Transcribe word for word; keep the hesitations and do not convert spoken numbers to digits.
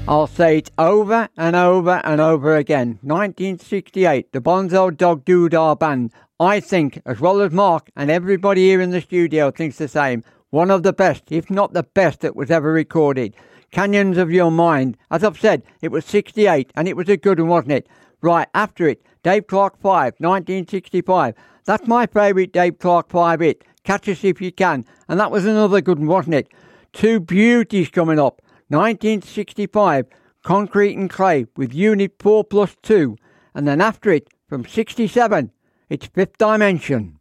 I'll say it over and over and over again. nineteen sixty-eight, the Bonzo Dog Doodah Band. I think, as well as Mark and everybody here in the studio thinks the same, one of the best, if not the best, that was ever recorded. Canyons of Your Mind. As I've said, it was sixty-eight, and it was a good one, wasn't it? Right, after it, Dave Clark five, nineteen sixty-five. That's my favourite Dave Clark five hit. Catch Us If You Can. And that was another good one, wasn't it? Two beauties coming up. nineteen sixty-five, Concrete and Clay with Unit four plus two. And then after it, from sixty-seven, it's Fifth Dimension.